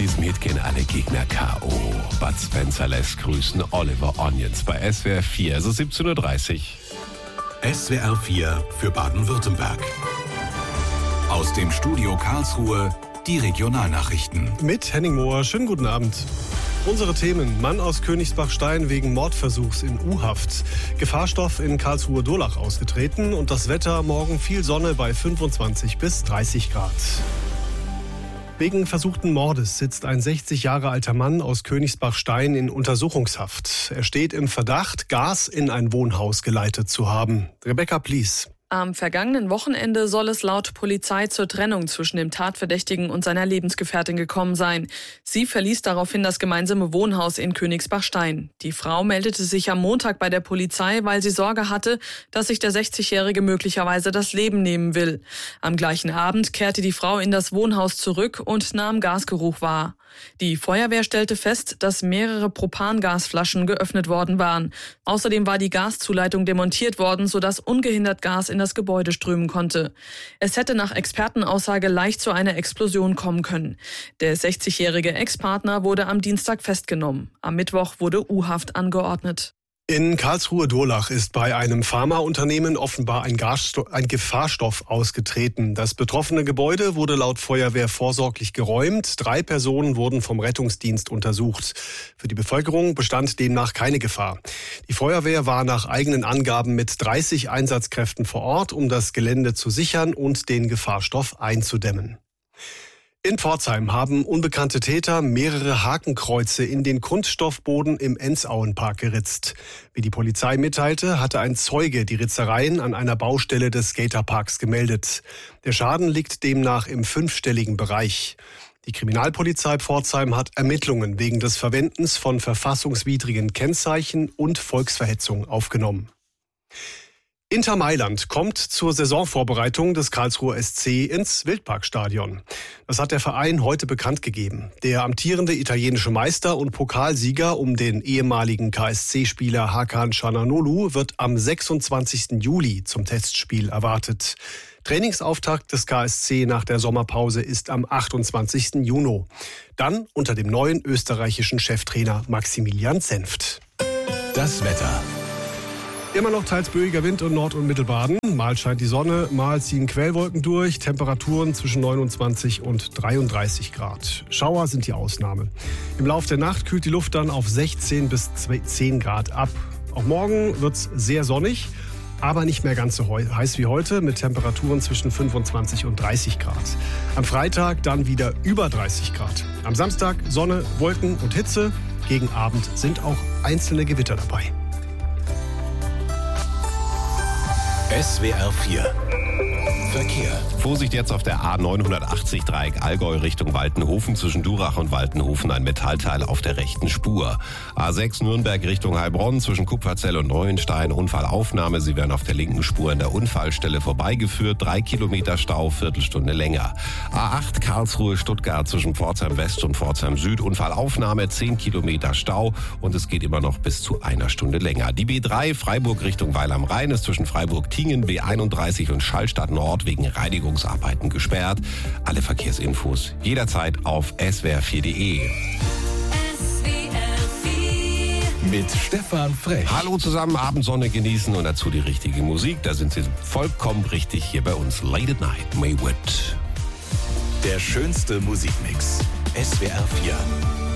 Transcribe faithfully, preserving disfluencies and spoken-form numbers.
diesem Hit gehen alle Gegner K O Bud Spencer lässt grüßen Oliver Onions bei S W R vier, also siebzehn Uhr dreißig. S W R vier für Baden-Württemberg. Aus dem Studio Karlsruhe die Regionalnachrichten. Mit Henning Mohr, schönen guten Abend. Unsere Themen: Mann aus Königsbach-Stein wegen Mordversuchs in U-Haft, Gefahrstoff in Karlsruhe-Durlach ausgetreten und das Wetter: morgen viel Sonne bei fünfundzwanzig bis dreißig Grad. Wegen versuchten Mordes sitzt ein sechzig Jahre alter Mann aus Königsbach-Stein in Untersuchungshaft. Er steht im Verdacht, Gas in ein Wohnhaus geleitet zu haben. Rebecca Plies. Am vergangenen Wochenende soll es laut Polizei zur Trennung zwischen dem Tatverdächtigen und seiner Lebensgefährtin gekommen sein. Sie verließ daraufhin das gemeinsame Wohnhaus in Königsbach-Stein. Die Frau meldete sich am Montag bei der Polizei, weil sie Sorge hatte, dass sich der sechzigjährige möglicherweise das Leben nehmen will. Am gleichen Abend kehrte die Frau in das Wohnhaus zurück und nahm Gasgeruch wahr. Die Feuerwehr stellte fest, dass mehrere Propangasflaschen geöffnet worden waren. Außerdem war die Gaszuleitung demontiert worden, sodass ungehindert Gas in das Gebäude strömen konnte. Es hätte nach Expertenaussage leicht zu einer Explosion kommen können. Der sechzigjährige Ex-Partner wurde am Dienstag festgenommen. Am Mittwoch wurde U-Haft angeordnet. In Karlsruhe-Durlach ist bei einem Pharmaunternehmen offenbar ein, Gassto- ein Gefahrstoff ausgetreten. Das betroffene Gebäude wurde laut Feuerwehr vorsorglich geräumt. Drei Personen wurden vom Rettungsdienst untersucht. Für die Bevölkerung bestand demnach keine Gefahr. Die Feuerwehr war nach eigenen Angaben mit dreißig Einsatzkräften vor Ort, um das Gelände zu sichern und den Gefahrstoff einzudämmen. In Pforzheim haben unbekannte Täter mehrere Hakenkreuze in den Kunststoffboden im Ensauenpark geritzt. Wie die Polizei mitteilte, hatte ein Zeuge die Ritzereien an einer Baustelle des Skaterparks gemeldet. Der Schaden liegt demnach im fünfstelligen Bereich. Die Kriminalpolizei Pforzheim hat Ermittlungen wegen des Verwendens von verfassungswidrigen Kennzeichen und Volksverhetzung aufgenommen. Inter Mailand kommt zur Saisonvorbereitung des Karlsruher S C ins Wildparkstadion. Das hat der Verein heute bekannt gegeben. Der amtierende italienische Meister und Pokalsieger um den ehemaligen K S C-Spieler Hakan Çalhanoğlu wird am sechsundzwanzigsten Juli zum Testspiel erwartet. Trainingsauftakt des K S C nach der Sommerpause ist am achtundzwanzigsten Juni. Dann unter dem neuen österreichischen Cheftrainer Maximilian Senft. Das Wetter. Immer noch teils böiger Wind in Nord- und Mittelbaden. Mal scheint die Sonne, mal ziehen Quellwolken durch. Temperaturen zwischen neunundzwanzig und dreiunddreißig Grad. Schauer sind die Ausnahme. Im Laufe der Nacht kühlt die Luft dann auf sechzehn bis zehn Grad ab. Auch morgen wird's sehr sonnig, aber nicht mehr ganz so heiß wie heute, mit Temperaturen zwischen fünfundzwanzig und dreißig Grad. Am Freitag dann wieder über dreißig Grad. Am Samstag Sonne, Wolken und Hitze. Gegen Abend sind auch einzelne Gewitter dabei. S W R vier Verkehr. Vorsicht jetzt auf der A neunhundertachtzig Dreieck Allgäu Richtung Waltenhofen. Zwischen Durach und Waltenhofen ein Metallteil auf der rechten Spur. A sechs Nürnberg Richtung Heilbronn zwischen Kupferzell und Neuenstein. Unfallaufnahme. Sie werden auf der linken Spur an der Unfallstelle vorbeigeführt. Drei Kilometer Stau, Viertelstunde länger. A acht Karlsruhe Stuttgart zwischen Pforzheim West und Pforzheim Süd. Unfallaufnahme, zehn Kilometer Stau und es geht immer noch bis zu einer Stunde länger. Die B drei Freiburg Richtung Weil am Rhein ist zwischen Freiburg-Tingen, B einunddreißig und Schallstadt Nord wegen Reinigungsarbeiten gesperrt. Alle Verkehrsinfos jederzeit auf S W R vier punkt de. Mit Stefan Frech. Hallo zusammen, Abendsonne genießen und dazu die richtige Musik. Da sind Sie vollkommen richtig hier bei uns. Late at Night, Maywood. Der schönste Musikmix. S W R vier.